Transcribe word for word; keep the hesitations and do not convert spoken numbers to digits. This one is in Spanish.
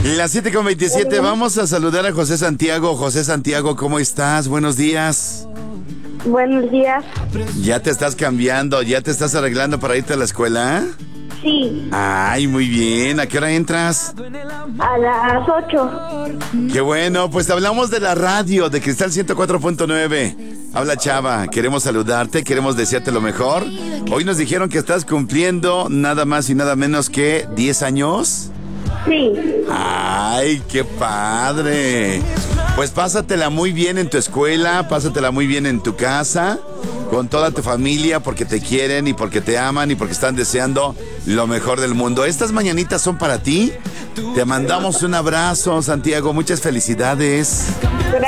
Las siete con veintisiete, vamos a saludar a José Santiago. José Santiago, ¿cómo estás? Buenos días. Buenos días. ¿Ya te estás cambiando? ¿Ya te estás arreglando para irte a la escuela? Sí. Ay, muy bien. ¿A qué hora entras? A las ocho. Qué bueno, pues hablamos de la radio, de Cristal ciento cuatro punto nueve. Habla Chava, queremos saludarte, queremos desearte lo mejor. Hoy nos dijeron que estás cumpliendo nada más y nada menos que diez años. Sí. Ay, qué padre. Pues pásatela muy bien en tu escuela, pásatela muy bien en tu casa, con toda tu familia, porque te quieren y porque te aman y porque están deseando lo mejor del mundo. Estas mañanitas son para ti. Te mandamos un abrazo, Santiago. Muchas felicidades.